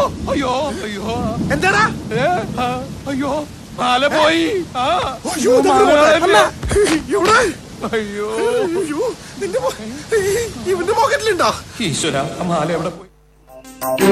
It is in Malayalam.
അയ്യോ അയ്യോ എന്താടാ? അയ്യോ മാല പോയി. അയ്യോ നിന്റെ ഇവന്റെ പോക്കറ്റിലുണ്ടോ? ഈശ്വര മാല എവിടെ പോയി?